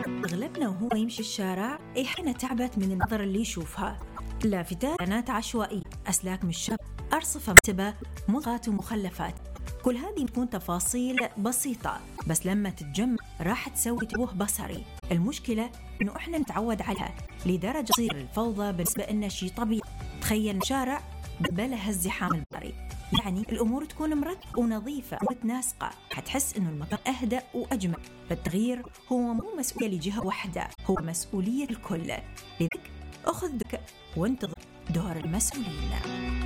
أغلبنا وهو يمشي الشارع إحنا تعبت من النظر اللي يشوفها، لافتات عشوائية، أسلاك من الشارع، أرصفة مرتبة، مضغات ومخلفات. كل هذه تكون تفاصيل بسيطة بس لما تتجمع راح تسوي تبوه بصري. المشكلة إنه إحنا نتعود عليها لدرجة تصير الفوضى بالنسبة لنا شيء طبيعي. تخيل الشارع بلا هالزحام البصري، يعني الأمور تكون مرتبة ونظيفة ومتناسقة، حتحس إنه المكان أهدأ وأجمل. فالتغيير هو مو مسؤولية لجهة واحدة، هو مسؤولية الكل. لذلك أخذ ذكاء وانتظر دور المسؤولين.